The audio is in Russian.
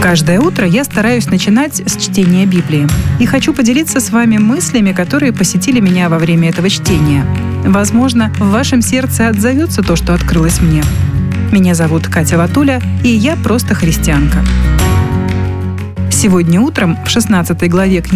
Каждое утро я стараюсь начинать с чтения Библии. И хочу поделиться с вами мыслями, которые посетили меня во время этого чтения. Возможно, в вашем сердце отзовется то, что открылось мне. Меня зовут Катя Ватуля, и я просто христианка. Сегодня утром в 16 главе книги